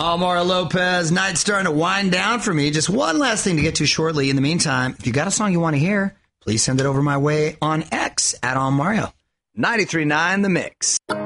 Mario Lopez, night's starting to wind down for me. Just one last thing to get to shortly. In the meantime, if you got a song you want to hear, please send it over my way on X at Mario. 93.9 The Mix.